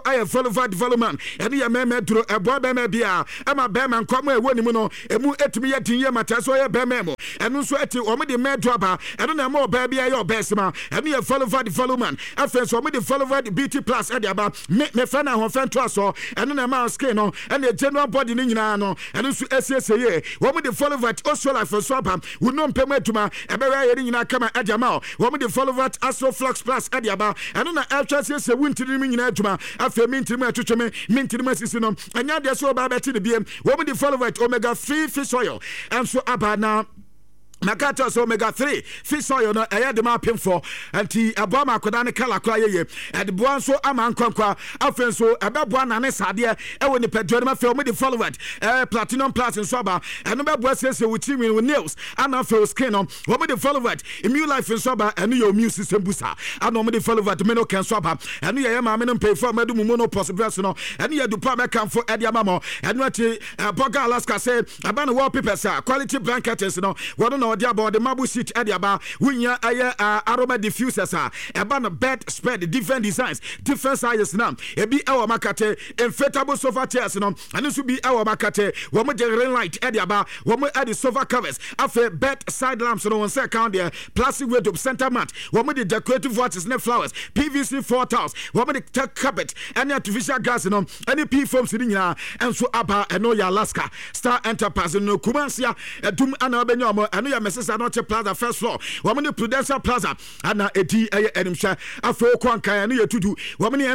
I follow development and ya meme dro ebo be me bia e ma be man kwam e woni mu no emu etimi ye tin ye mata so ye be me mo enu so eti o me de me dro ba enu na mo ba bia ye obesima enu ye follow development afen so me de follow beauty plus e de aba me fa na ho fan to aso enu na ma skin no and the general body ni nyina no enu so esiese ye wo me de follow also life so aba wo no mpem atuma e be ye ni nyina kama adjama wo me de follow Astro Flux Plus e de aba enu na elchase se wuntiri mi nyina atuma afen mi ntiri atwetwe me ntiri masisi no anya de so ba beti de biem wo me de follow omega 3 fish oil and so aba na Makata so omega 3 fish oil no eya de ma pem for anti abo ma koda ne kala kra ye e de boan so ama nkwankwa afen so ebeboa na ne sade e wo ni pedro ma fe o me de follow platinum plus so aba eno beboa sese wuti win with nails ana fe skin no wo me de follow immune life so aba eno your immune system booster ana me de follow me no can so aba eno ye ma me no pay for madu mu no possible no eno ye du pa me kan for e de amamo eno ati Boga Alaska say aba no wallpapers quality blankets no wo odi about the marble sheet edi aba wunya aye aroma diffusers eba no bed spread different designs different sizes now ebi ewo makate inflatable sofa chairs no and so be ewo makate wo mo ring light edi aba wo mo edi sofa covers afa bed side lamps no one say count there plastic wardrobe center mat wo mo the decorative vases ne flowers PVC floor tiles wo mo the carpet any artificial grass no any P foams ni nyina enso aba eno ya Alaska Star Enterprise no Kumansia edum ana obenyo mo eno ya Mrs. Anoche Plaza first floor wo mo the Prudential Plaza ana edi eye enimhwa afo kwankan no yetudu wo mo